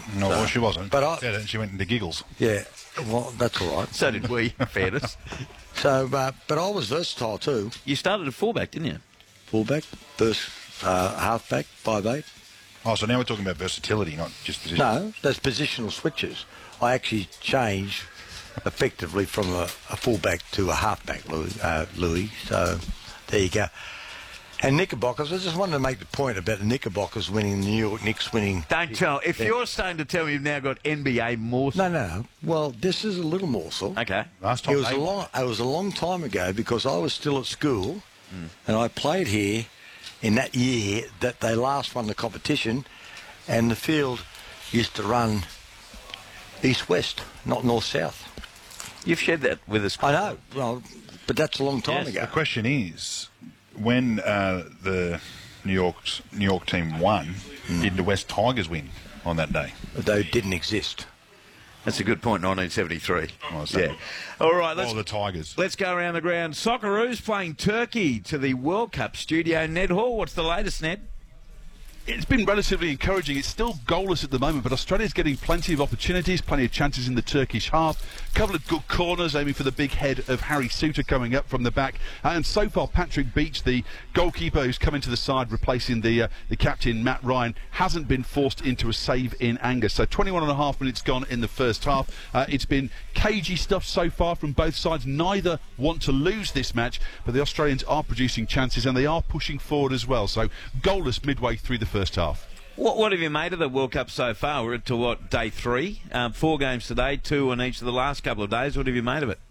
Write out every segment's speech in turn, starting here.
No, well, she wasn't. But she went into giggles. Yeah, well, that's all right. So did we, in fairness. So, but I was versatile too. You started at fullback, didn't you? Fullback, halfback, 5'8". Oh, so now we're talking about versatility, not just position. No, that's positional switches. I actually changed effectively from a fullback to a halfback, Louis. So there you go. And Knickerbockers, I just wanted to make the point about the Knickerbockers winning, the New York Knicks winning. Don't tell. If you're starting to tell me you've now got NBA morsel. No. Well, this is a little morsel. Okay. Last time it was a long time ago because I was still at school and I played here in that year that they last won the competition, and the field used to run east-west, not north-south. You've shared that with us. I know, well, but that's a long time ago. The question is, when the New York team won, did the West Tigers win on that day? They didn't exist. That's a good point, 1973. Oh, so yeah. All right, the Tigers. Let's go around the ground. Socceroos playing Turkey to the World Cup studio. Ned Hall, what's the latest, Ned? It's been relatively encouraging. It's still goalless at the moment, but Australia's getting plenty of opportunities, plenty of chances in the Turkish half. A couple of good corners aiming for the big head of Harry Souttar coming up from the back. And so far, Patrick Beach, the goalkeeper who's come into the side, replacing the captain, Matt Ryan, hasn't been forced into a save in anger. So 21.5 minutes gone in the first half. It's been cagey stuff so far from both sides. Neither want to lose this match, but the Australians are producing chances and they are pushing forward as well. So goalless midway through the first half. What have you made of the World Cup so far? We're to day 3? 4 games today, 2 on each of the last couple of days. What have you made of it?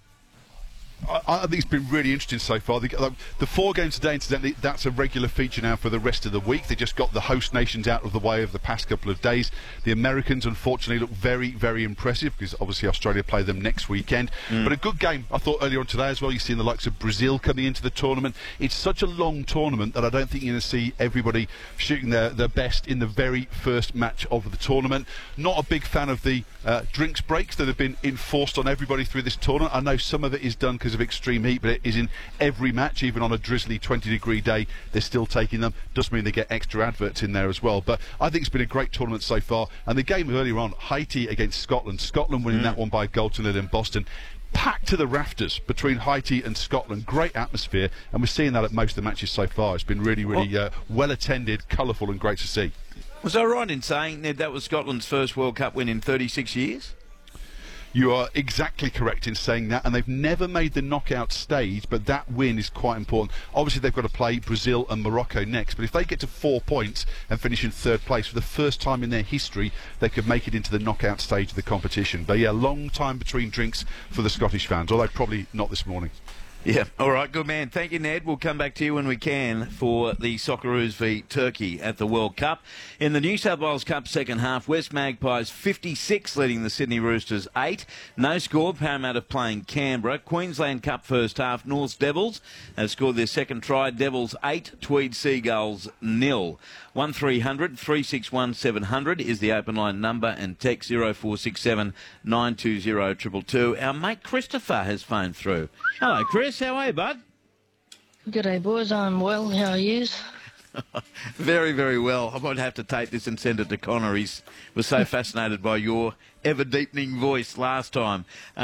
I think it's been really interesting so far. The 4 games today, incidentally, that's a regular feature now for the rest of the week. They just got the host nations out of the way over the past couple of days. The Americans, unfortunately, look very, very impressive because obviously Australia play them next weekend. But a good game, I thought, earlier on today as well. You've seen the likes of Brazil coming into the tournament. It's such a long tournament that I don't think you're going to see everybody shooting their best in the very first match of the tournament. Not a big fan of the drinks breaks that have been enforced on everybody through this tournament. I know some of it is done because of extreme heat, but it is in every match. Even on a drizzly 20-degree day, they're still taking them. Does mean they get extra adverts in there as well. But I think it's been a great tournament so far. And the game earlier on, Haiti against Scotland winning that one by a goal to nil in Boston, packed to the rafters between Haiti and Scotland. Great atmosphere, and we're seeing that at most of the matches so far. It's been really, really well attended, colourful and great to see. Was I right in saying, Ned, that was Scotland's first World Cup win in 36 years? You are exactly correct in saying that, and they've never made the knockout stage, but that win is quite important. Obviously, they've got to play Brazil and Morocco next, but if they get to 4 points and finish in 3rd place for the first time in their history, they could make it into the knockout stage of the competition. But yeah, long time between drinks for the Scottish fans, although probably not this morning. Yeah, all right, good man. Thank you, Ned. We'll come back to you when we can for the Socceroos v Turkey at the World Cup. In the New South Wales Cup second half, West Magpies 56 leading the Sydney Roosters 8. No score, Parramatta playing Canberra. Queensland Cup first half, North's Devils have scored their second try. Devils 8, Tweed Seagulls 0. 1300 361 700 is the open line number, and text 0467 920 222. Our mate Christopher has phoned through. Hello, Chris. How are you, bud? G'day, boys. I'm well. How are you? Very, very well. I might have to take this and send it to Connor. He was so fascinated by your ever-deepening voice last time.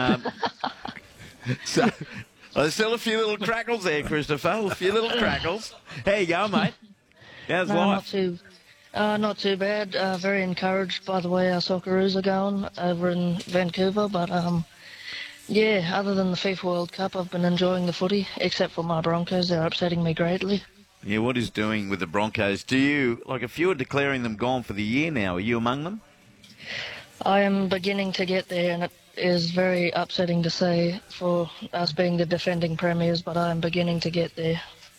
So there's still a few little crackles there, Christopher. A few little crackles. How you going, mate? How's life? Not too bad. Very encouraged by the way our Socceroos are going over in Vancouver. But, yeah, other than the FIFA World Cup, I've been enjoying the footy, except for my Broncos. They're upsetting me greatly. Yeah, what is doing with the Broncos? Do you, a few are declaring them gone for the year now. Are you among them? I am beginning to get there, and it is very upsetting to say for us being the defending premiers, but I am beginning to get there.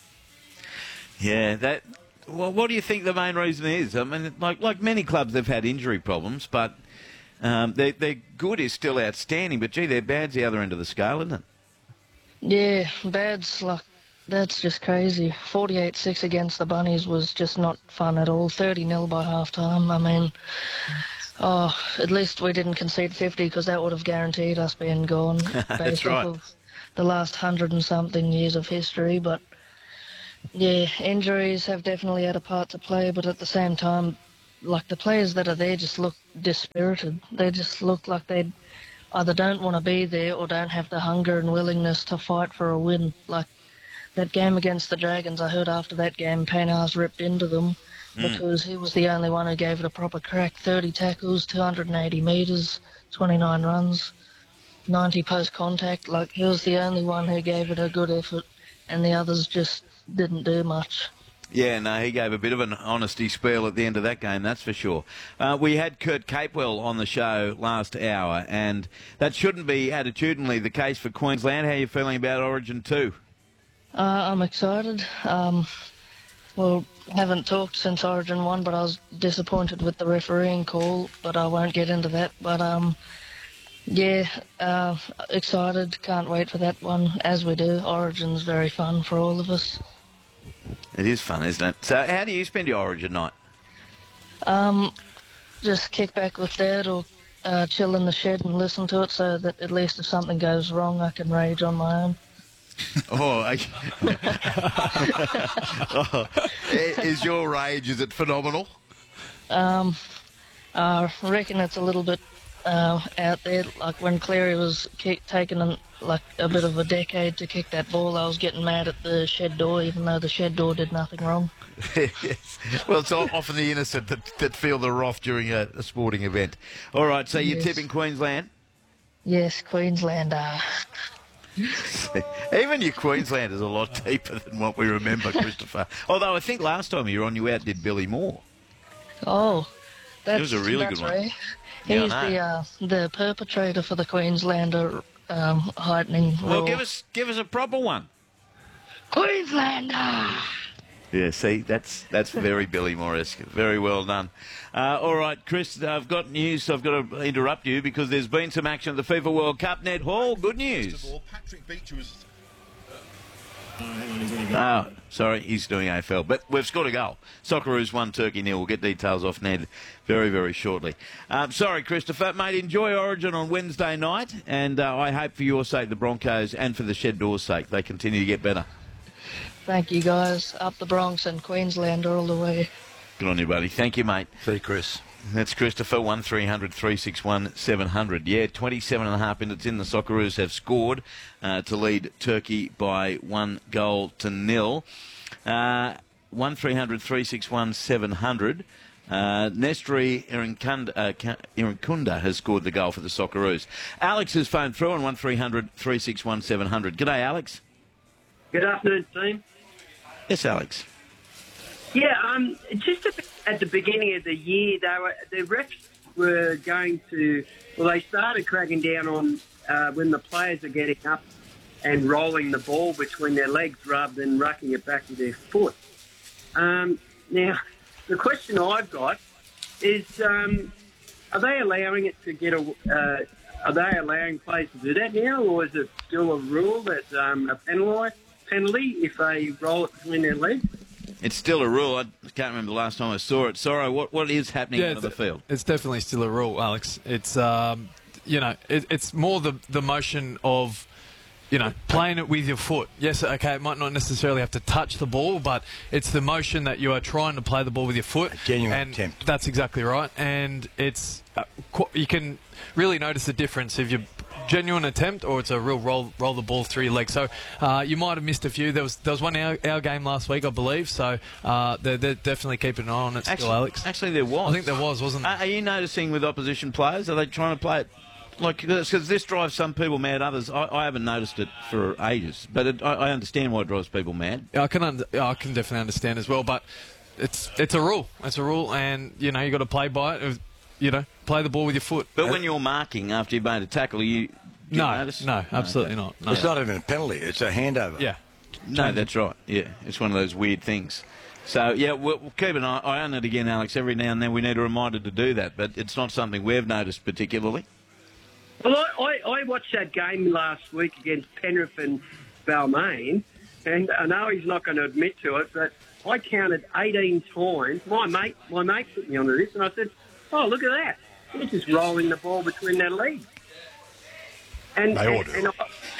Yeah, well, what do you think the main reason is? I mean, like many clubs, they've had injury problems, but their good is still outstanding. But, gee, their bad's the other end of the scale, isn't it? Yeah, that's just crazy. 48-6 against the Bunnies was just not fun at all. 30-0 by half-time. I mean, at least we didn't concede 50 because that would have guaranteed us being gone. That's right. Of the last 100-and-something years of history, but... yeah, injuries have definitely had a part to play, but at the same time, like the players that are there just look dispirited. They just look like they either don't want to be there or don't have the hunger and willingness to fight for a win. Like that game against the Dragons, I heard after that game, Payne's ripped into them because he was the only one who gave it a proper crack. 30 tackles, 280 metres, 29 runs, 90 post contact. Like he was the only one who gave it a good effort, and the others just didn't do much. Yeah, no, he gave a bit of an honesty spiel at the end of that game, that's for sure. We had Kurt Capewell on the show last hour, and that shouldn't be attitudinally the case for Queensland. How are you feeling about Origin 2? I'm excited. Well, haven't talked since Origin 1, but I was disappointed with the refereeing call, but I won't get into that. But, excited. Can't wait for that one, as we do. Origin's very fun for all of us. It is fun, isn't it? So how do you spend your Origin night? Just kick back with Dad or chill in the shed and listen to it so that at least if something goes wrong, I can rage on my own. Is your rage, is it phenomenal? I reckon it's a little bit out there. Like when Cleary was taking a bit of a decade to kick that ball, I was getting mad at the shed door, even though the shed door did nothing wrong. Yes. Well, it's often the innocent that feel the wrath during a sporting event. All right, so you're tipping Queensland? Yes, Queenslander. Even your Queensland is a lot deeper than what we remember, Christopher. Although I think last time you were on, you outdid Billy Moore. Oh, It was a really good one. Right. Yeah, He's the perpetrator for the Queenslander heightening Well, rule. give us a proper one. Queenslander! Yeah, see, that's very Billy Moore-esque. Very well done. All right, Chris, I've got news, so I've got to interrupt you because there's been some action at the FIFA World Cup. Ned Hall, good news. First of all, Patrick Beach was... Oh, sorry, he's doing AFL. But we've scored a goal. Socceroos 1, Turkey 0. We'll get details off Ned very, very shortly. Sorry, Christopher. Mate, enjoy Origin on Wednesday night. And I hope for your sake, the Broncos, and for the Shed Doors' sake, they continue to get better. Thank you, guys. Up the Bronx and Queenslander all the way. Good on you, buddy. Thank you, mate. See, Chris. That's Christopher, 1300 361 700. Yeah, 27.5 minutes in, the Socceroos have scored to lead Turkey by 1 goal to 0. 1300 361 700. Nestri Irankunda has scored the goal for the Socceroos. Alex has phoned through on 1300 361 700. G'day, Alex. Good afternoon, team. Yes, Alex. Yeah, just at the beginning of the year, the refs were going to. Well, they started cracking down on when the players are getting up and rolling the ball between their legs rather than rucking it back with their foot. Now, the question I've got is: are they allowing it to get a? Are they allowing players to do that now, or is it still a rule that's a penalty if they roll it between their legs? It's still a rule. I can't remember the last time I saw it. Sorry, what is happening out of the field? It's definitely still a rule, Alex. It's it's more the motion of playing it with your foot. Yes, okay, it might not necessarily have to touch the ball, but it's the motion that you are trying to play the ball with your foot. A genuine attempt. That's exactly right. And it's you can really notice the difference if you genuine attempt or it's a real roll the ball through your legs. So you might have missed a few. There was one our game last week, I believe. So they're definitely keeping an eye on it still, Alex. Actually, there was. I think there was, wasn't there? Are you noticing with opposition players? Are they trying to play it? Because this drives some people mad, others I haven't noticed it for ages, but I understand why it drives people mad. I can definitely understand as well, but it's a rule. It's a rule, and you got to play by it. Play the ball with your foot. But when you're marking after you've made a tackle, you notice? No, absolutely not. No. It's not even a penalty; it's a handover. Yeah. No, that's right. Yeah, it's one of those weird things. So, yeah, we'll keep an eye on it again, Alex. Every now and then we need a reminder to do that, but it's not something we've noticed particularly. Well, I watched that game last week against Penrith and Balmain, and I know he's not going to admit to it, but I counted 18 times. My mate put me onto this, and I said, "Oh, look at that! They're just rolling the ball between their legs." And They all do. And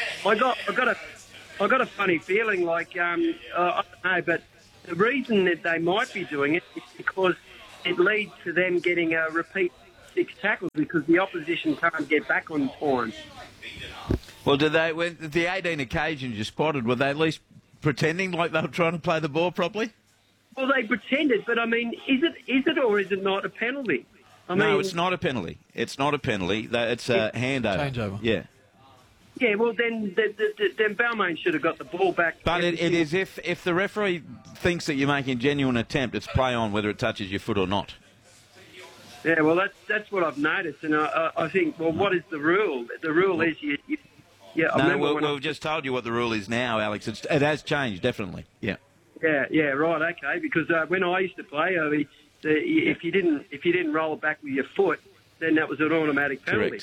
I got a funny feeling, like I don't know, but the reason that they might be doing it is because it leads to them getting a repeat 6 tackles because the opposition can't get back on time. Well, did they? When the 18 occasions you spotted, were they at least pretending like they were trying to play the ball properly? Well, they pretended, but I mean, is it or is it not a penalty? No, it's not a penalty. It's not a penalty. It's a handover. Changeover. Yeah. Yeah, well, then Balmain should have got the ball back. But it is if the referee thinks that you're making a genuine attempt, it's play on whether it touches your foot or not. Yeah, well, that's what I've noticed, and I think, well, what is the rule? The rule is you I remember we've just told you what the rule is now, Alex. It has changed, definitely. Yeah. Yeah, right, okay. Because when I used to play, if you didn't roll it back with your foot, then that was an automatic penalty.